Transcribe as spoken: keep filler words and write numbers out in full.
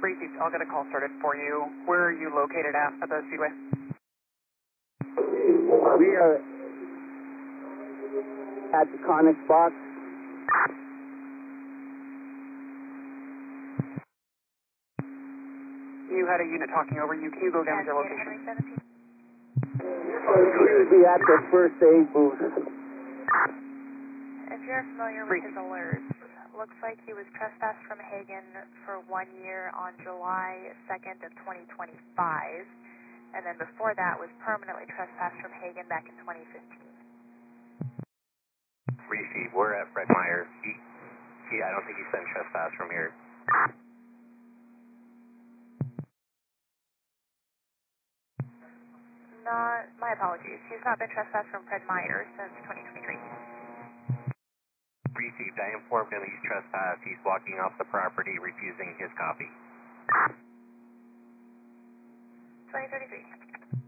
Received. I'll get a call started for you. Where are you located at at the Speedway? We are at the Connex box. You had a unit talking over you. Can you go down to your location? We would be at the first aid booth. If you're familiar with his alerts, looks like he was trespassed from Hagen for one year on July second of twenty twenty-five, and then before that was permanently trespassed from Hagen back in twenty fifteen. Receive. We're at Fred Meyer. He, he, I don't think he's been trespassed from here. Not, my apologies. He's not been trespassed from Fred Meyer since twenty twenty-three. Received. I informed him he's trespassed. He's walking off the property, refusing his copy. twenty thirty-three.